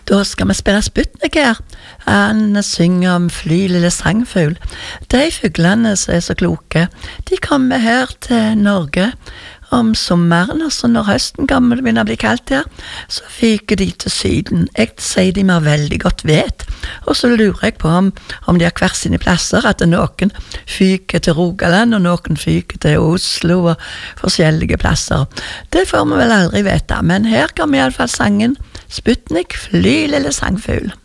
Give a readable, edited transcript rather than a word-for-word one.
Da skal vi spille Sputnik her. Han synger om fly, lille sangfugl. De fuglene som så kloke, de kommer her til Norge om sommeren, og så når høsten kommer det begynner å bli kaldt her, så fyker de til syden. Jeg sier de mer veldig godt vet, og så lurer jeg på om de har hver sine plasser, at noen fyker til Rogaland, og noen fyker til Oslo, og forskjellige plasser. Det får vi vel aldri vite, men her kommer i alle fall sangen Sputnik, fly, lille sangfugl.